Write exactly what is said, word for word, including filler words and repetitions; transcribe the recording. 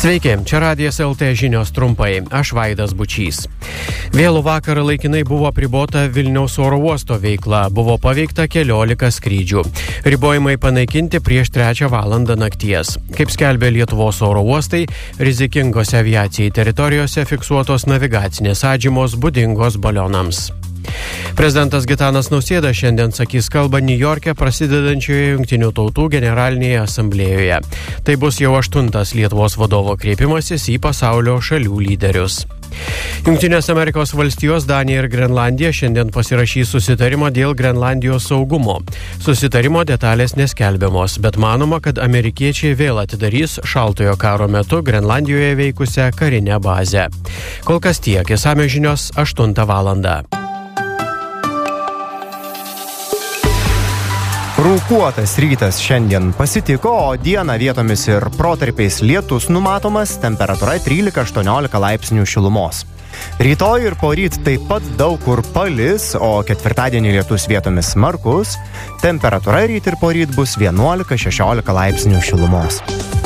Sveiki, čia Radijas L T žinios trumpai, aš Vaidas Bučys. Vėlų vakarą laikinai buvo apribota Vilniaus oro uosto veikla, buvo paveikta keliolika skrydžių. Ribojimai panaikinti prieš trečią valandą nakties. Kaip skelbė Lietuvos oro uostai, rizikingose aviacijai teritorijose fiksuotos navigacinės atžymos būdingos balionams. Prezidentas Gitanas Nausėda šiandien sakys kalbą Niujorke prasidedančioje Jungtinių tautų generalinėje asamblėjoje. Tai bus jau aštuntas Lietuvos vadovo kreipimasis į pasaulio šalių lyderius. Jungtinės Amerikos valstijos, Danija ir Grenlandija šiandien pasirašys susitarimą dėl Grenlandijos saugumo. Susitarimo detalės neskelbiamos, bet manoma, kad amerikiečiai vėl atidarys šaltojo karo metu Grenlandijoje veikusią karinę bazę. Kol kas tiek, išsamios žinios aštuntą valandą. Rūkuotas rytas šiandien pasitiko, o dieną vietomis ir protarpiais lietus numatomas, temperatūra trylika aštuoniolika laipsnių šilumos. Rytoj ir poryt taip pat daug kur palis, o ketvirtadienį lietus vietomis smarkus, temperatūra ryt ir poryt bus vienuolika šešiolika laipsnių šilumos.